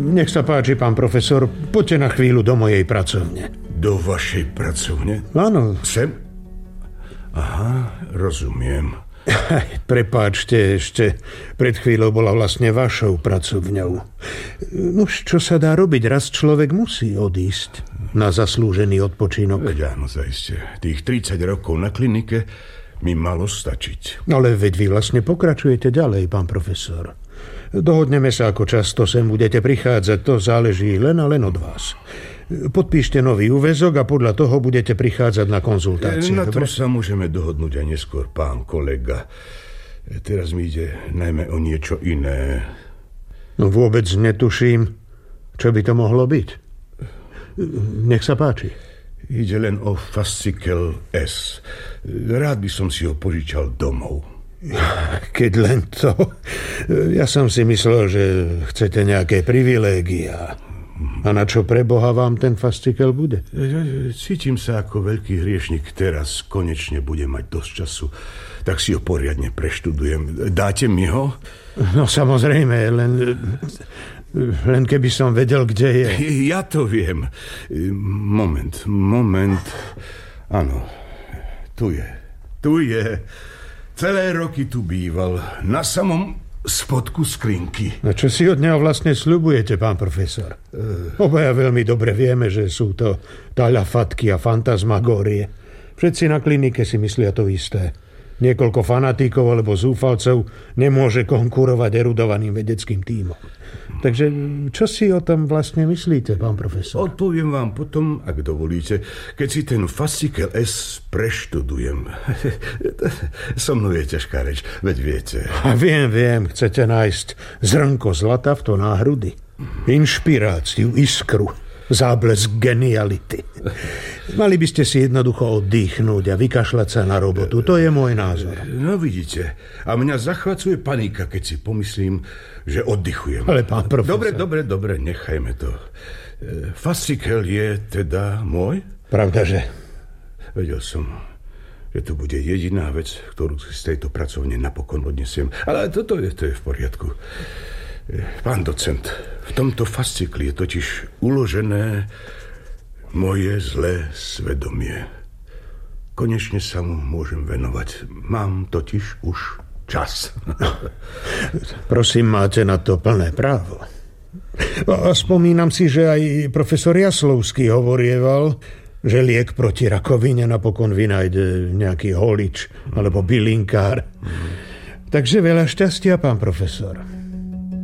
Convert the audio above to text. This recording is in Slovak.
Nech sa páči, pán profesor, poďte na chvíľu do mojej pracovne. Do vašej pracovne? Áno. Sem? Aha, rozumiem. Prepáčte, ešte pred chvíľou bola vlastne vašou pracovňou. Nož, čo sa dá robiť? Raz človek musí odísť na zaslúžený odpočinok. Veď áno, zaiste. Tých 30 rokov na klinike mi malo stačiť. Ale veď vy vlastne pokračujete ďalej, pán profesor. Dohodneme sa, ako často sem budete prichádzať. To záleží len a len od vás. Podpíšte nový úväzok a podľa toho budete prichádzať na konzultáciu. Na to sa môžeme dohodnúť aj neskôr, pán kolega. Teraz mi ide najmä o niečo iné. No vôbec netuším, čo by to mohlo byť. Nech sa páči. Ide len o fascikel S. Rád by som si ho požičal domov. Keď len to. Ja som si myslel, že chcete nejaké privilégia. A na čo pre Boha vám ten fascikel bude? Cítim sa ako veľký hriešnik. Teraz konečne budem mať dosť času. Tak si ho poriadne preštudujem. Dáte mi ho? No samozrejme, len keby som vedel, kde je. Ja to viem. Moment. Áno, tu je. Celé roky tu býval. Na samom spodku skrinky. No čo si od neho vlastne sľubujete, pán profesor? Obaja veľmi dobre vieme, že sú to talafatky a fantasmagórie. Všetci na klinike si myslia to isté. Niekoľko fanatíkov alebo zúfalcov nemôže konkurovať erudovaným vedeckým tímom. Takže čo si o tom vlastne myslíte, pán profesor? Odpoviem vám potom, ak dovolíte, keď si ten fascikel S preštudujem. So mnou je ťažká reč, veď viete. A viem, chcete nájsť zrnko zlata v to náhrudi. Inšpiráciu, iskru, záblesk geniality. Mali by ste si jednoducho oddychnúť a vykašľať sa na robotu. To je môj názor. No vidíte. A mňa zachvacuje panika, keď si pomyslím, že oddychujem. Ale pán profesor... Dobre, nechajme to. Fascikel je teda môj? Pravdaže. Vedel som, že to bude jediná vec, ktorú z tejto pracovne napokon odnesiem. Ale to je v poriadku. Pán docent, v tomto fascikli je totiž uložené moje zlé svedomie. Konečne sa mu môžem venovať. Mám totiž už čas. Prosím, máte na to plné právo. A spomínam si, že aj profesor Jaslovský hovorieval, že liek proti rakovine napokon vynájde nejaký holič alebo bylinkár. Takže veľa šťastia, pán profesor.